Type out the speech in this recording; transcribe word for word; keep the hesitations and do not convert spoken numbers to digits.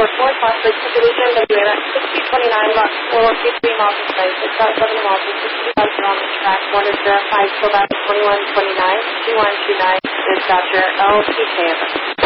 for four o'clock, Lake Division, W A sixty twenty-nine, four fifty-three miles per place, six out seven miles, sixty-five on the track, one is verified, so that's twenty-one twenty-nine, two one two nine, dispatcher, L P K.